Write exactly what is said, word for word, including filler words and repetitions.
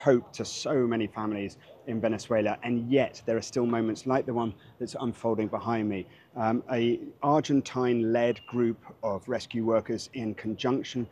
hope to so many families in Venezuela, and yet there are still moments like the one that's unfolding behind me. Um, a Argentine-led group of rescue workers in conjunction